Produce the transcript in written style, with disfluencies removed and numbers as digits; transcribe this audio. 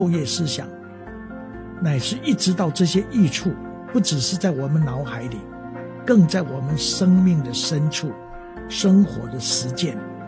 后业思想，乃是一直到这些益处不只是在我们脑海里，更在我们生命的深处，生活的实践